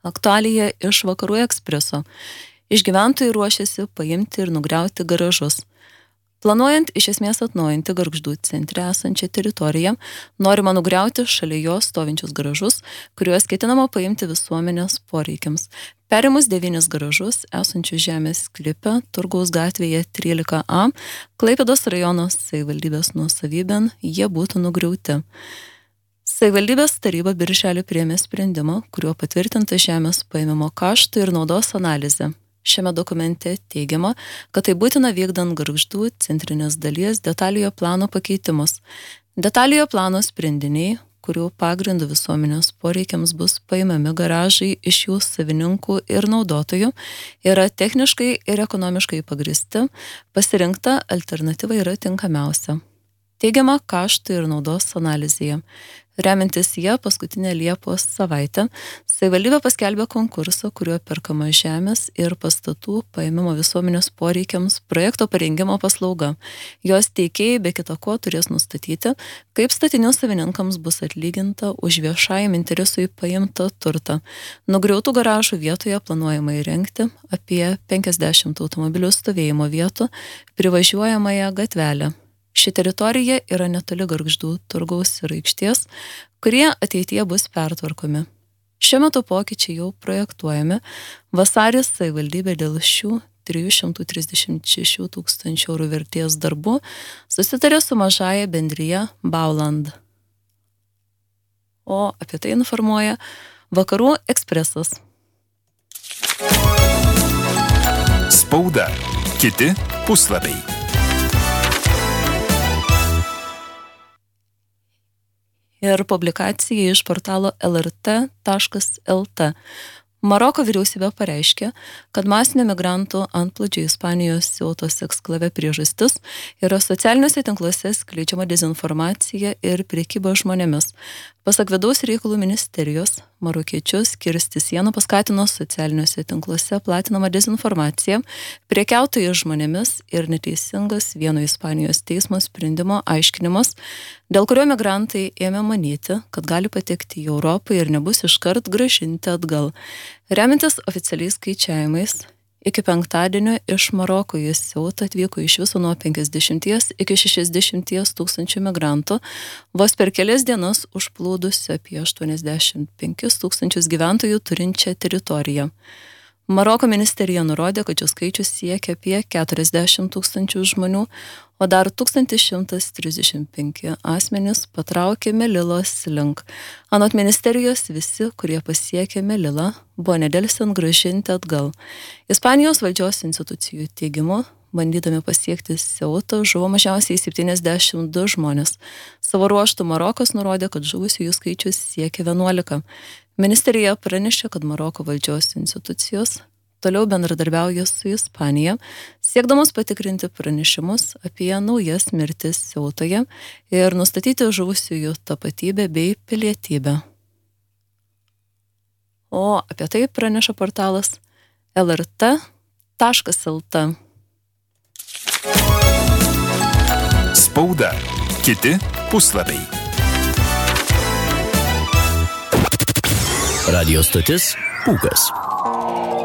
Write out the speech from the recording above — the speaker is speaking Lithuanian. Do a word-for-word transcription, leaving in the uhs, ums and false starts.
Aktualija iš Vakarų Ekspreso. Iš gyventojų ruošiasi paimti ir nugriauti garažus. Planuojant iš esmės atnaujinti Gargždų centre esančią teritoriją, norima nugriauti šalia jos stovinčius garažus, kuriuos ketinama paimti visuomenės poreikiams. Perimus devynis garažus esančių žemės sklype Turgaus gatvėje trylika A, Klaipėdos rajono savivaldybės nuosavybėn, jie būtų nugriauti. Savivaldybės taryba birželį priėmė sprendimą, kuriuo patvirtinta žemės paėmimo kaštų ir naudos analizė. Šiame dokumente teigiama, kad tai būtina vykdant Gargždų centrinės dalies detaliojo plano pakeitimus. Detaliojo plano sprendiniai, kurių pagrindų visuomenės poreikiams bus paimami garažai iš jų savininkų ir naudotojų, yra techniškai ir ekonomiškai pagristi, pasirinkta alternatyva yra tinkamiausia. Teigiama kaštų ir naudos analizėje. Remiantis jie paskutinę Liepos savaitę, savivaldybė paskelbė konkursą, kuriuo perkama žemės ir pastatų paėmimo visuomenės poreikiams projekto parengimo paslauga. Jos teikėjai be kita ko turės nustatyti, kaip statinių savininkams bus atlyginta už viešajam interesui paimtą turtą. Nugriautų garažų vietoje planuojama įrengti apie penkiasdešimt automobilių stovėjimo vietų privažiuojamąją gatvelę. Ši teritorija yra netoli Gargždų turgaus ir aikštės, kurie ateityje bus pertvarkomi. Šiuo metu pokyčiai jau projektuojami. Vasarį savivaldybė dėl šių trijų šimtų trisdešimt šešių tūkstančių eurų vertės darbų susitarė su mažąja bendrija Bauland. O apie tai informuoja Vakarų Ekspresas. Spauda. Kiti puslapiai. Ir publikacija iš portalo L R T taškas L T. Maroko vyriausybė pareiškė, kad masinio migrantų antplūdžio Ispanijos Ceutos eksklave priežastis yra socialiniuose tinkluose skleidžiama dezinformacija ir prekyba žmonėmis. Pasak vidaus reikalų ministerijos, marokiečius kirsti sieną paskatino socialiniuose tinkluose platinama dezinformacija, prekiautojai žmonėmis ir neteisingas vieno Ispanijos teismo sprendimo aiškinimas, dėl kurio migrantai ėmė manyti, kad gali patekti į Europą ir nebus iškart grąžinti atgal. Remiantis oficialiais skaičiavimais, iki penktadienio iš Maroko į Ceutą atvyko iš viso nuo penkiasdešimt iki šešiasdešimt tūkstančių migrantų, vos per kelias dienas užplūdusi apie aštuoniasdešimt penkis tūkstančius gyventojų turinčią teritoriją. Maroko ministerija nurodė, kad jų skaičius siekia apie keturiasdešimt tūkstančių žmonių, o dar tūkstantis šimtas trisdešimt penki asmenys patraukė Melilos link. Anot ministerijos visi, kurie pasiekė Melilą, buvo nedelsiant grąžinti atgal. Ispanijos valdžios institucijų teigimu, bandydami pasiekti Ceutą, žuvo mažiausiai septyniasdešimt du žmonės. Savo ruožtu Marokas nurodė, kad žuvusiųjų skaičius siekia vienuolika. Ministerija pranešė, kad Maroko valdžios institucijos toliau bendradarbiauja su Ispanija, siekdamos patikrinti pranešimus apie naujas mirtis Ceutoje ir nustatyti žuvusiųjų tapatybę bei pilietybę. O apie tai praneša portalas L R T taškas L T. Spauda. Kiti puslapiai. Radio stotis Pūkas.